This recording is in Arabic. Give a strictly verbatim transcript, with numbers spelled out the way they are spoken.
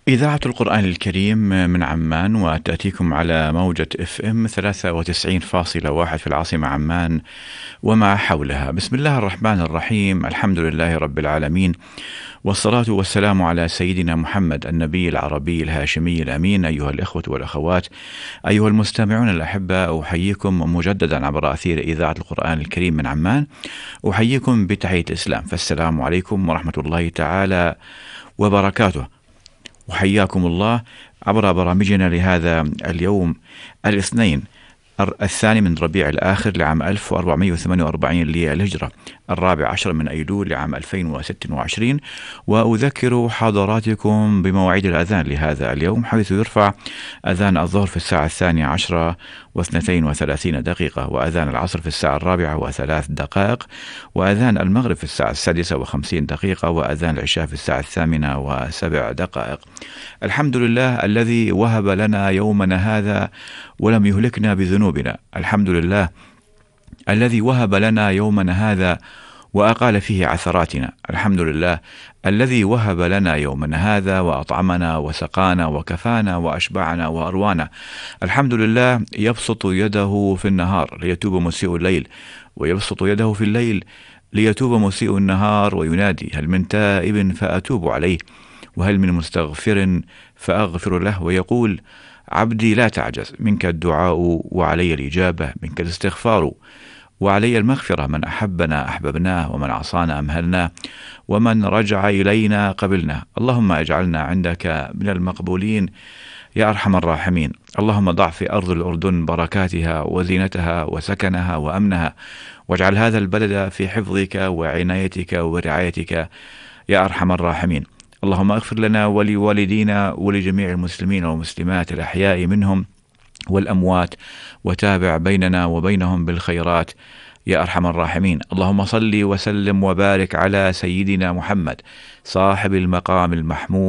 إذاعة القرآن الكريم من عمان، وتأتيكم على موجة اف ام ثلاثة وتسعين فاصلة واحد في العاصمة عمان وما حولها. بسم الله الرحمن الرحيم، الحمد لله رب العالمين، والصلاة والسلام على سيدنا محمد النبي العربي الهاشمي الأمين. أيها الإخوة والأخوات، أيها المستمعون الأحباء، أحييكم مجددا عبر أثير إذاعة القرآن الكريم من عمان. أحييكم بتحية الإسلام، فالسلام عليكم ورحمة الله تعالى وبركاته. وحياكم الله عبر برامجنا لهذا اليوم الاثنين الثاني من ربيع الآخر لعام ألف وأربعمائة وثمانية وأربعين للهجرة، الرابع عشر من أيلول لعام ألفين وستة وعشرين. وأذكر حضراتكم بمواعيد الأذان لهذا اليوم، حيث يرفع أذان الظهر في الساعة الثانية عشرة واثنتين وثلاثين دقيقة، وأذان العصر في الساعة الرابعة وثلاث دقائق، وأذان المغرب في الساعة السادسة وخمسين دقيقة، وأذان العشاء في الساعة الثامنة وسبع دقائق. الحمد لله الذي وهب لنا يومنا هذا ولم يهلكنا بذنوبنا. الحمد لله الذي وهب لنا يومنا هذا وأقال فيه عثراتنا. الحمد لله الذي وهب لنا يومنا هذا وأطعمنا وسقانا وكفانا وأشبعنا وأروانا. الحمد لله يبسط يده في النهار ليتوب مسيء الليل، ويبسط يده في الليل ليتوب مسيء النهار، وينادي: هل من تائب فأتوب عليه، وهل من مستغفر فأغفر له. ويقول: عبدي لا تعجز، منك الدعاء وعلي الإجابة، منك الاستغفار وعلي المغفرة. من أحبنا أحببناه، ومن عصانا أمهلناه، ومن رجع إلينا قبلنا. اللهم اجعلنا عندك من المقبولين يا أرحم الراحمين. اللهم ضع في أرض الأردن بركاتها وزينتها وسكنها وأمنها، واجعل هذا البلد في حفظك وعنايتك ورعايتك يا أرحم الراحمين. اللهم اغفر لنا ولوالدينا ولجميع المسلمين والمسلمات الأحياء منهم والأموات، وتابع بيننا وبينهم بالخيرات يا أرحم الراحمين. اللهم صل وسلم وبارك على سيدنا محمد صاحب المقام المحمود